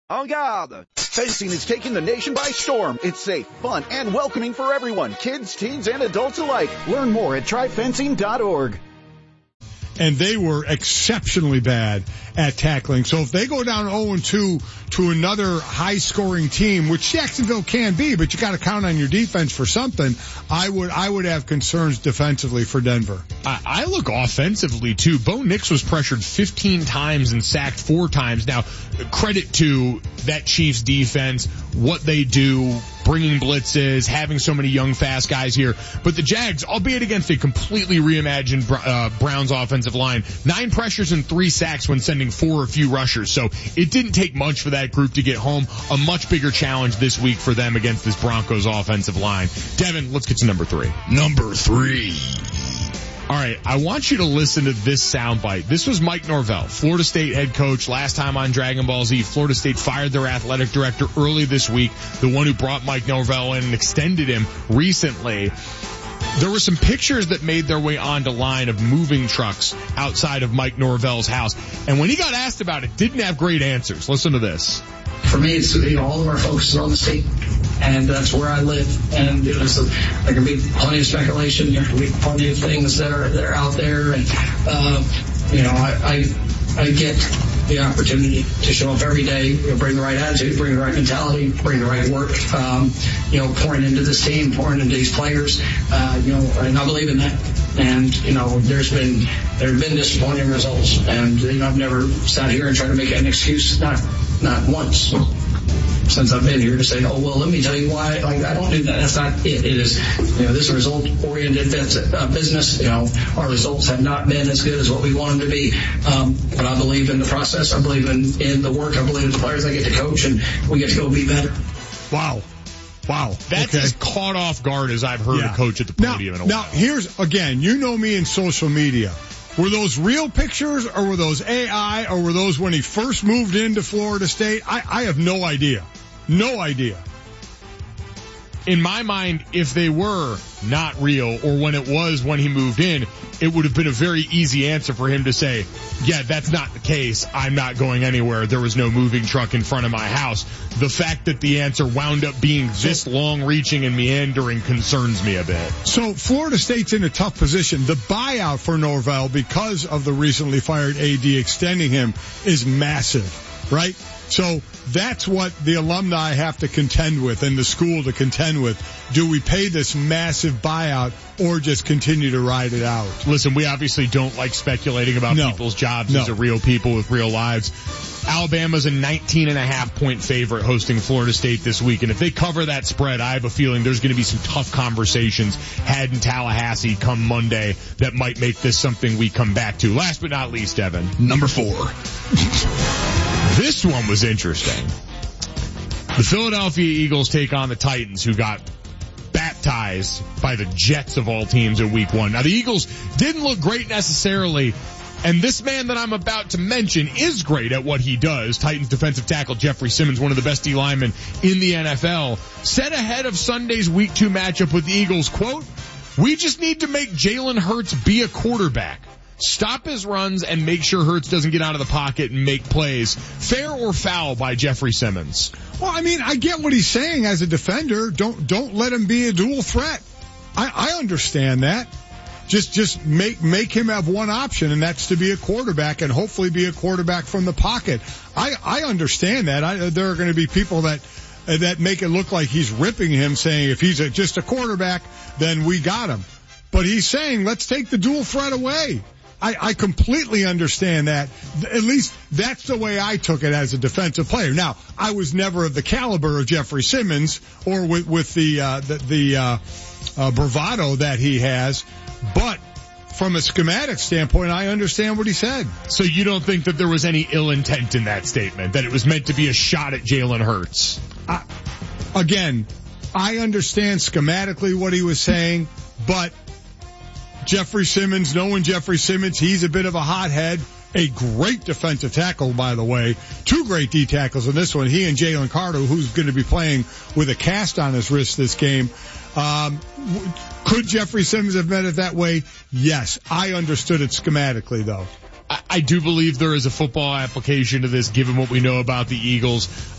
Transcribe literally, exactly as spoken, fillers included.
En garde! Fencing is taking the nation by storm. It's safe, fun, and welcoming for everyone, kids, teens, and adults alike. Learn more at try fencing dot org. And they were exceptionally bad at tackling. So if they go down oh and two to another high-scoring team, which Jacksonville can be, but you got to count on your defense for something, I would I would have concerns defensively for Denver. I, I look offensively, too. Bo Nix was pressured fifteen times and sacked four times. Now, credit to that Chiefs defense, what they do, bringing blitzes, having so many young, fast guys here. But the Jags, albeit against a completely reimagined uh, Browns offensive line, nine pressures and three sacks when sending four or few rushers. So it didn't take much for that group to get home. A much bigger challenge this week for them against this Broncos offensive line. Devin, let's get to number three. Number three. All right, I want you to listen to this soundbite. This was Mike Norvell, Florida State head coach, last time on Dragon Ball Z. Florida State fired their athletic director early this week, the one who brought Mike Norvell in and extended him recently. There were some pictures that made their way onto line of moving trucks outside of Mike Norvell's house. And when he got asked about it, didn't have great answers. Listen to this. For me, it's, you know, all of our focus is on the state, and that's where I live. And you know, so there can be plenty of speculation. There can be plenty of things that are that are out there, and uh, you know, I, I I get the opportunity to show up every day, you know, bring the right attitude, bring the right mentality, bring the right work, um, you know, pouring into this team, pouring into these players, uh, you know, and I believe in that. And, you know, there's been, there have been disappointing results. And, you know, I've never sat here and tried to make an excuse, not, not once since I've been here to say, oh, well, let me tell you why. Like, I don't do that. That's not it. It is, you know, this is a result-oriented business. You know, our results have not been as good as what we want them to be. Um, but I believe in the process. I believe in, in the work. I believe in the players I get to coach, and we get to go be better. Wow. Wow. That's okay. as caught off guard as I've heard yeah. a coach at the podium now, in a while. Now, here's, again, you know me in social media. Were those real pictures, or were those A I, or were those when he first moved into Florida State? I, I have no idea. No idea. In my mind, if they were not real, or when it was when he moved in, it would have been a very easy answer for him to say, yeah, that's not the case. I'm not going anywhere. There was no moving truck in front of my house. The fact that the answer wound up being this long-reaching and meandering concerns me a bit. So Florida State's in a tough position. The buyout for Norvell, because of the recently fired A D extending him, is massive, right? So that's what the alumni have to contend with and the school to contend with. Do we pay this massive buyout or just continue to ride it out? Listen, we obviously don't like speculating about no. people's jobs. No. These are real people with real lives. Alabama's a nineteen and a half point favorite hosting Florida State this week. And if they cover that spread, I have a feeling there's going to be some tough conversations had in Tallahassee come Monday that might make this something we come back to. Last but not least, Evan. Number four. This one was interesting. The Philadelphia Eagles take on the Titans, who got baptized by the Jets of all teams in week one. Now, the Eagles didn't look great necessarily, and this man that I'm about to mention is great at what he does. Titans defensive tackle Jeffrey Simmons, one of the best D linemen in the N F L, said ahead of Sunday's week two matchup with the Eagles, quote, "We just need to make Jalen Hurts be a quarterback. Stop his runs and make sure Hurts doesn't get out of the pocket and make plays." Fair or foul by Jeffrey Simmons? Well, I mean, I get what he's saying as a defender. Don't don't let him be a dual threat. I, I understand that. Just just make make him have one option, and that's to be a quarterback, and hopefully be a quarterback from the pocket. I I understand that. I, there are going to be people that uh, that make it look like he's ripping him, saying if he's a, just a quarterback, then we got him. But he's saying let's take the dual threat away. I, I completely understand that. At least that's the way I took it as a defensive player. Now, I was never of the caliber of Jeffrey Simmons or with, with the, uh, the, the, uh, uh, bravado that he has. But from a schematic standpoint, I understand what he said. So you don't think that there was any ill intent in that statement, that it was meant to be a shot at Jalen Hurts? I, again, I understand schematically what he was saying, but Jeffrey Simmons, knowing Jeffrey Simmons, he's a bit of a hothead. A great defensive tackle, by the way. Two great D tackles in this one. He and Jalen Carter, who's going to be playing with a cast on his wrist this game. Um, could Jeffrey Simmons have meant it that way? Yes. I understood it schematically, though. I, I do believe there is a football application to this, given what we know about the Eagles.